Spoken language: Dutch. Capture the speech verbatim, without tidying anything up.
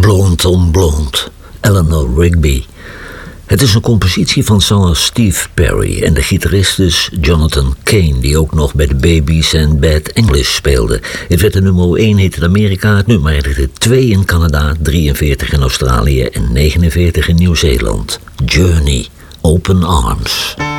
Blonde on Blonde, Eleanor Rigby. Het is een compositie van zanger Steve Perry en de gitarist is Jonathan Cain, die ook nog bij de Babies en Bad English speelde. Het werd de nummer één hit in Amerika, het nummer eindigde twee in Canada, drieënveertig in Australië en negenenveertig in Nieuw-Zeeland. Journey, Open Arms.